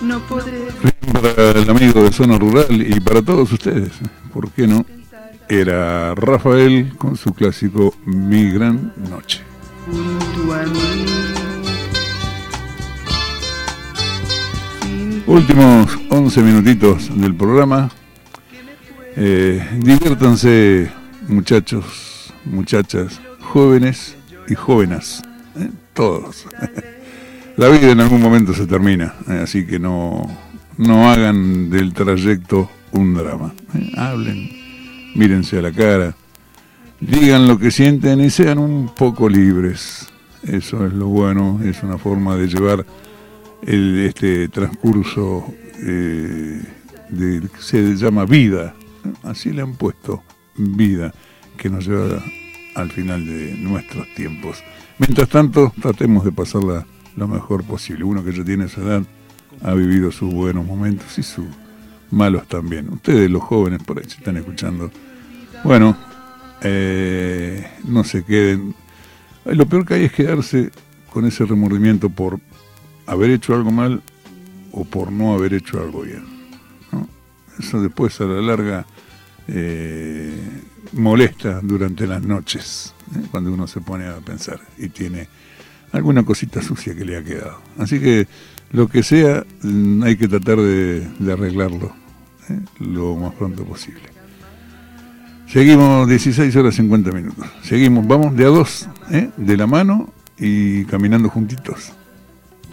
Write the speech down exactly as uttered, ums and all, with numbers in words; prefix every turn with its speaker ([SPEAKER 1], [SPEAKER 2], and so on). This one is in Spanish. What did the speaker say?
[SPEAKER 1] no podré.
[SPEAKER 2] Para el amigo de Zona Rural y para todos ustedes, ¿por qué no? Era Rafael con su clásico Mi Gran Noche.
[SPEAKER 1] Junto a mí.
[SPEAKER 2] Últimos once minutitos del programa. Eh, diviértanse, muchachos, muchachas, jóvenes y jóvenes, ¿eh? Todos. La vida en algún momento se termina, ¿eh? Así que no, no hagan del trayecto un drama, ¿eh? Hablen, mírense a la cara, digan lo que sienten y sean un poco libres. Eso es lo bueno, es una forma de llevar el, este transcurso eh, de, se llama vida, así le han puesto, vida, que nos lleva al final de nuestros tiempos. Mientras tanto, tratemos de pasarla lo mejor posible. Uno que ya tiene esa edad ha vivido sus buenos momentos y sus malos también. Ustedes, los jóvenes, por ahí se están escuchando. Bueno, eh, no se queden. Lo peor que hay es quedarse con ese remordimiento por haber hecho algo mal o por no haber hecho algo bien, ¿no? Eso después a la larga eh, molesta durante las noches, ¿eh? Cuando uno se pone a pensar y tiene alguna cosita sucia que le ha quedado. Así que lo que sea, hay que tratar de, de arreglarlo, ¿eh? Lo más pronto posible. Seguimos dieciséis horas cincuenta minutos. Seguimos, vamos de a dos, ¿eh? De la mano y caminando juntitos.